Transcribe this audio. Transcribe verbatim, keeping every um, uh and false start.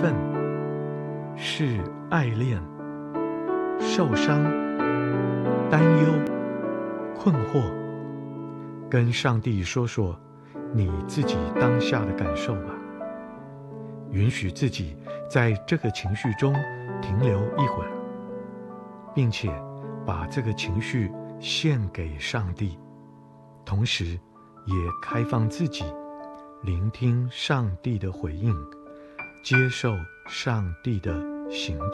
愤，是爱恋，受伤，担忧，困惑，跟上帝说说你自己当下的感受吧。允许自己在这个情绪中停留一会儿，并且把这个情绪献给上帝，同时也开放自己聆听上帝的回应，接受上帝的行动。